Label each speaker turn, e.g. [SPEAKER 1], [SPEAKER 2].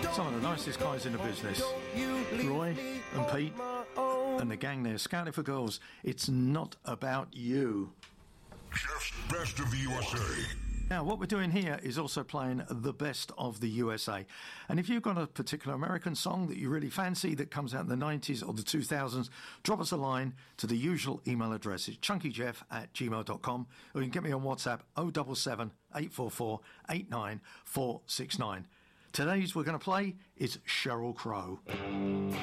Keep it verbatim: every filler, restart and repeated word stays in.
[SPEAKER 1] Some of the nicest guys in the business. Roy and Pete and the gang there. Scouting for Girls. It's not about you.
[SPEAKER 2] Jeff's Best of the U S A.
[SPEAKER 1] Now, what we're doing here is also playing the best of the U S A. And if you've got a particular American song that you really fancy that comes out in the nineties or the two thousands, drop us a line to the usual email address. It's chunkyjeff at gmail dot com, or you can get me on WhatsApp oh seven seven, eight four four, eight nine four six nine. Today's we're going to play is Sheryl Crow.